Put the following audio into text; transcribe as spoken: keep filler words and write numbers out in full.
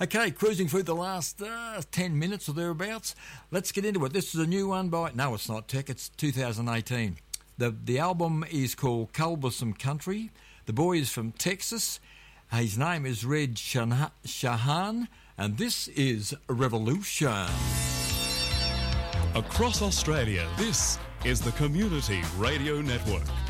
Okay, cruising through the last uh, ten minutes or thereabouts. Let's get into it. This is a new one by... No, it's not Tech. It's two thousand eighteen. The, the album is called Culberson Country. The boy is from Texas. His name is Red Shahan, and this is Revolution. Across Australia, this is the Community Radio Network.